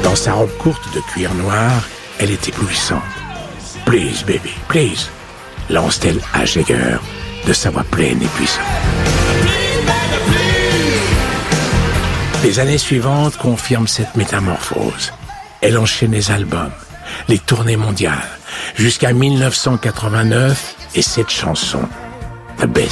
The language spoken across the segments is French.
Dans sa robe courte de cuir noir, elle est éblouissante. « Please, baby, please », lance-t-elle à Jagger de sa voix pleine et puissante. Les années suivantes confirment cette métamorphose. Elle enchaîne les albums, les tournées mondiales, jusqu'à 1989 et cette chanson, The Best.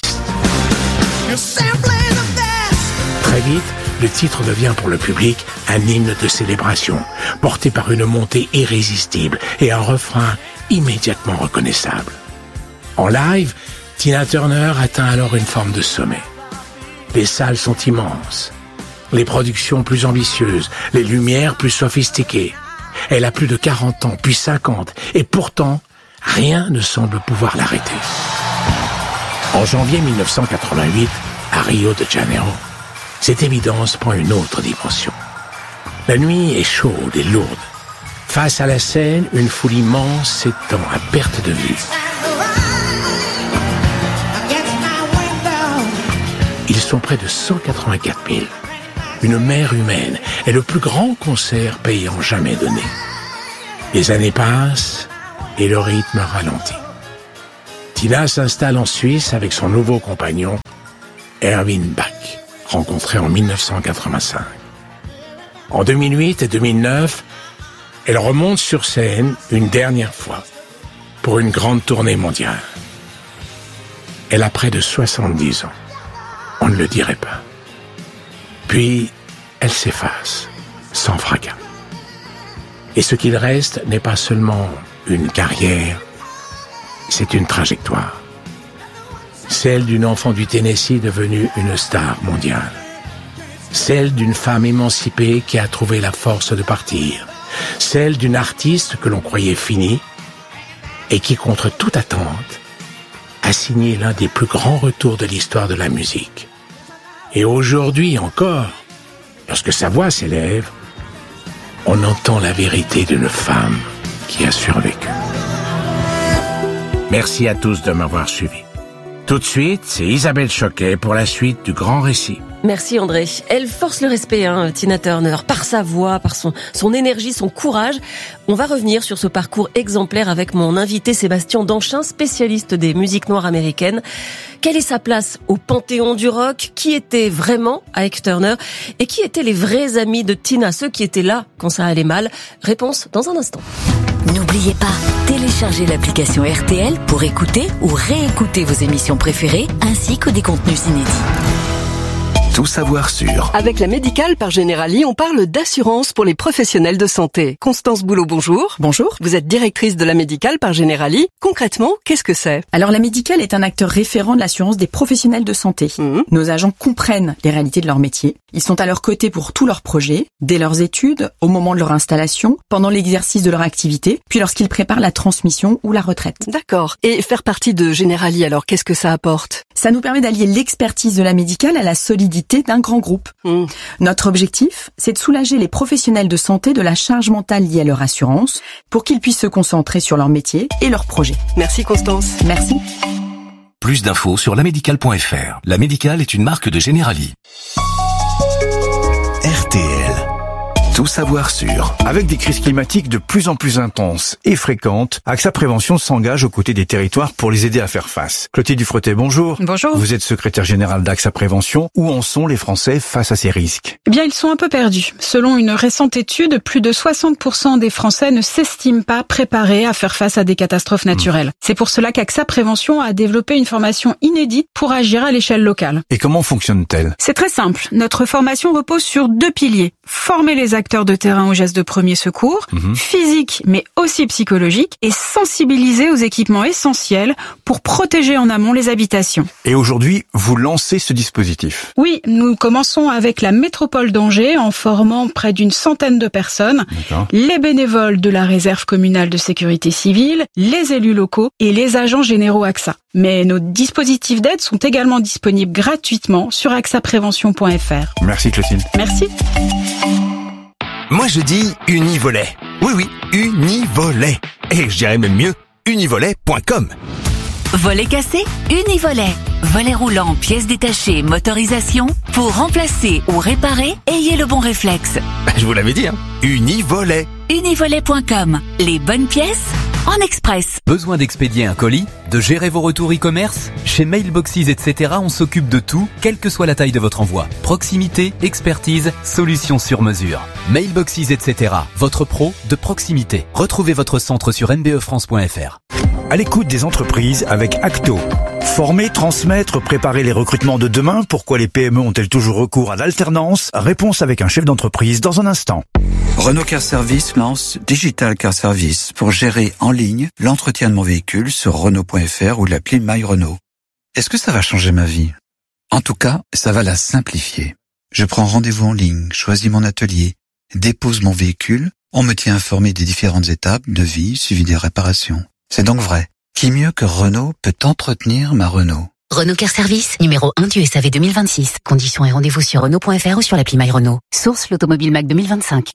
Très vite, le titre devient pour le public un hymne de célébration, porté par une montée irrésistible et un refrain immédiatement reconnaissable. En live, Tina Turner atteint alors une forme de sommet. Les salles sont immenses, les productions plus ambitieuses, les lumières plus sophistiquées. Elle a plus de 40 ans, puis 50, et pourtant, rien ne semble pouvoir l'arrêter. En janvier 1988, à Rio de Janeiro, cette évidence prend une autre dimension. La nuit est chaude et lourde. Face à la scène, une foule immense s'étend à perte de vue. Ils sont près de 184 000. Une mer humaine est le plus grand concert payant jamais donné. Les années passent et le rythme ralentit. Tina s'installe en Suisse avec son nouveau compagnon, Erwin Bach, rencontré en 1985. En 2008 et 2009, elle remonte sur scène une dernière fois pour une grande tournée mondiale. Elle a près de 70 ans. On ne le dirait pas. Puis, elle s'efface, sans fracas. Et ce qu'il reste n'est pas seulement une carrière, c'est une trajectoire. Celle d'une enfant du Tennessee devenue une star mondiale. Celle d'une femme émancipée qui a trouvé la force de partir. Celle d'une artiste que l'on croyait finie et qui, contre toute attente, a signé l'un des plus grands retours de l'histoire de la musique. Et aujourd'hui encore, lorsque sa voix s'élève, on entend la vérité d'une femme qui a survécu. Merci à tous de m'avoir suivi. Tout de suite, c'est Isabelle Choquet pour la suite du grand récit. Merci André. Elle force le respect, Tina Turner, par sa voix, par son énergie, son courage. On va revenir sur ce parcours exemplaire avec mon invité Sébastien Danchin, spécialiste des musiques noires américaines. Quelle est sa place au panthéon du rock? Qui était vraiment Ike Turner? Et qui étaient les vrais amis de Tina, ceux qui étaient là quand ça allait mal? Réponse dans un instant. N'oubliez pas, téléchargez l'application RTL pour écouter ou réécouter vos émissions préférées ainsi que des contenus inédits. Tout savoir sur. Avec la Médicale par Generali, on parle d'assurance pour les professionnels de santé. Constance Boulot, bonjour. Bonjour. Vous êtes directrice de la Médicale par Generali. Concrètement, qu'est-ce que c'est? Alors la Médicale est un acteur référent de l'assurance des professionnels de santé. Nos agents comprennent les réalités de leur métier. Ils sont à leur côté pour tous leurs projets, dès leurs études, au moment de leur installation, pendant l'exercice de leur activité, puis lorsqu'ils préparent la transmission ou la retraite. D'accord. Et faire partie de Generali, alors qu'est-ce que ça apporte? Ça nous permet d'allier l'expertise de la Médicale à la solidité d'un grand groupe. Notre objectif, c'est de soulager les professionnels de santé de la charge mentale liée à leur assurance pour qu'ils puissent se concentrer sur leur métier et leurs projets. Merci Constance. Merci. Plus d'infos sur lamédicale.fr. La Médicale est une marque de Generali. RTL. Tout savoir sur. Avec des crises climatiques de plus en plus intenses et fréquentes, AXA Prévention s'engage aux côtés des territoires pour les aider à faire face. Clotilde Dufretet, bonjour. Bonjour. Vous êtes secrétaire générale d'AXA Prévention. Où en sont les Français face à ces risques? Eh bien, ils sont un peu perdus. Selon une récente étude, plus de 60% des Français ne s'estiment pas préparés à faire face à des catastrophes naturelles. C'est pour cela qu'AXA Prévention a développé une formation inédite pour agir à l'échelle locale. Et comment fonctionne-t-elle? C'est très simple. Notre formation repose sur 2 piliers. Former les acteurs de terrain aux gestes de premier secours, physique mais aussi psychologique, et sensibiliser aux équipements essentiels pour protéger en amont les habitations. Et aujourd'hui, vous lancez ce dispositif? Oui, nous commençons avec la métropole d'Angers en formant près d'une centaine de personnes, les bénévoles de la réserve communale de sécurité civile, les élus locaux et les agents généraux AXA. Mais nos dispositifs d'aide sont également disponibles gratuitement sur axaprévention.fr. Merci Clotilde. Merci. Moi je dis Univolet. Oui, Univolet. Et je dirais même mieux, univolet.com. Volet cassé, Univolet. Volet roulant, pièces détachées, motorisation. Pour remplacer ou réparer, ayez le bon réflexe. Je vous l'avais dit, hein. Univolet. Univolet.com. Les bonnes pièces en express. Besoin d'expédier un colis, de gérer vos retours e-commerce? Chez Mailboxes, etc., on s'occupe de tout, quelle que soit la taille de votre envoi. Proximité, expertise, solutions sur mesure. Mailboxes, etc., votre pro de proximité. Retrouvez votre centre sur mbefrance.fr. À l'écoute des entreprises avec Acto. Former, transmettre, préparer les recrutements de demain. Pourquoi les PME ont-elles toujours recours à l'alternance? Réponse avec un chef d'entreprise dans un instant. Renault Car Service lance Digital Car Service pour gérer en ligne l'entretien de mon véhicule sur Renault.fr ou l'appli My Renault. Est-ce que ça va changer ma vie? En tout cas, ça va la simplifier. Je prends rendez-vous en ligne, choisis mon atelier, dépose mon véhicule, on me tient informé des différentes étapes de vie suivi des réparations. C'est donc vrai. Qui mieux que Renault peut entretenir ma Renault? Renault Car Service, numéro 1 du SAV 2026. Conditions et rendez-vous sur Renault.fr ou sur l'appli My Renault. Source l'Automobile Mac 2025.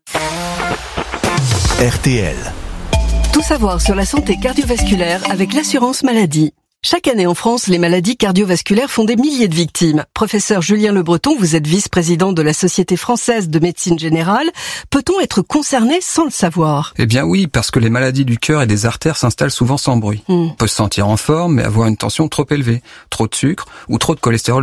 RTL. Tout savoir sur la santé cardiovasculaire avec l'assurance maladie. Chaque année en France, les maladies cardiovasculaires font des milliers de victimes. Professeur Julien Le Breton, vous êtes vice-président de la Société française de médecine générale. Peut-on être concerné sans le savoir? Eh bien oui, parce que les maladies du cœur et des artères s'installent souvent sans bruit. On peut se sentir en forme, mais avoir une tension trop élevée, trop de sucre ou trop de cholestérol